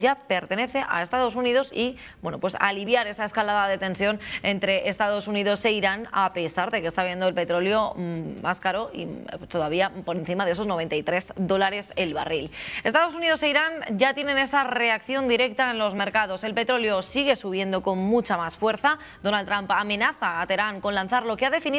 ya pertenece a Estados Unidos y, bueno, pues aliviar esa escalada de tensión entre Estados Unidos e Irán, a pesar de que está viendo el petróleo más caro y todavía por encima de esos $93 el barril. Estados Unidos e Irán ya tienen esa reacción directa en los mercados. El petróleo sigue subiendo con mucha más fuerza. Donald Trump amenaza a Teherán con lanzar lo que ha definido